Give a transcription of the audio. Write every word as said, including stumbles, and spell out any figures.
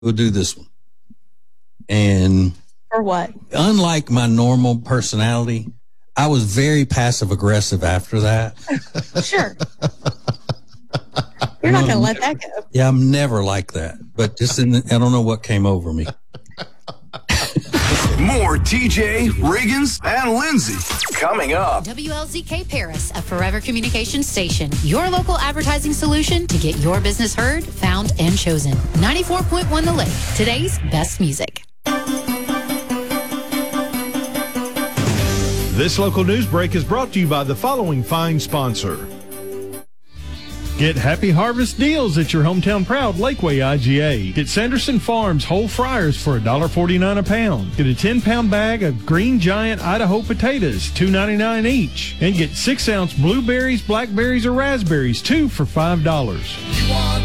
we'll do this one. And for what? Unlike my normal personality, I was very passive aggressive after that. Sure. You're not going to let that go. Yeah, I'm never like that. But just in the, I don't know what came over me. More T J, Riggins, and Lindsay coming up. W L Z K Paris, a Forever Communications station. Your local advertising solution to get your business heard, found, and chosen. ninety-four point one The Lake, today's best music. This local news break is brought to you by the following fine sponsor. Get happy harvest deals at your hometown proud Lakeway I G A. Get Sanderson Farms whole fryers for one dollar forty-nine a pound. Get a ten-pound bag of Green Giant Idaho potatoes, two ninety-nine each. And get six ounce blueberries, blackberries, or raspberries, two for five dollars.